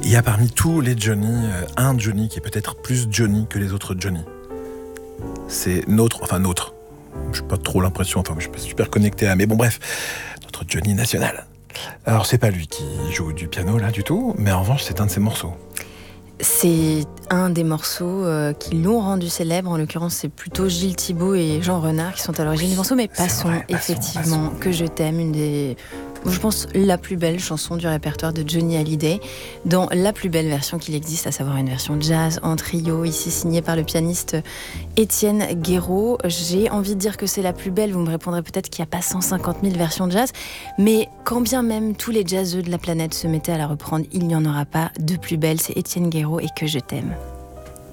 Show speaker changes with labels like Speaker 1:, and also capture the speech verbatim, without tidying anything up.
Speaker 1: Il y a parmi tous les Johnny, euh, un Johnny qui est peut-être plus Johnny que les autres Johnny. C'est notre, enfin notre. Je n'ai pas trop l'impression, enfin je suis pas super connecté à, mais bon bref, notre Johnny national. Alors c'est pas lui qui joue du piano là du tout, mais en revanche c'est un de ses morceaux.
Speaker 2: C'est un des morceaux euh, qui l'ont rendu célèbre. En l'occurrence, c'est plutôt Gilles Thibault et Jean Renard qui sont à l'origine du morceau. Mais passons,
Speaker 1: vrai, passons,
Speaker 2: effectivement,
Speaker 1: passons.
Speaker 2: Que je t'aime, une des, je pense, la plus belle chanson du répertoire de Johnny Hallyday, dans la plus belle version qu'il existe, à savoir une version jazz en trio, ici signée par le pianiste Étienne Guéraud. J'ai envie de dire que c'est la plus belle. Vous me répondrez peut-être qu'il n'y a pas cent cinquante mille versions de jazz, mais quand bien même tous les jazzeux de la planète se mettaient à la reprendre, il n'y en aura pas de plus belle. C'est Étienne Guéraud et Que je t'aime.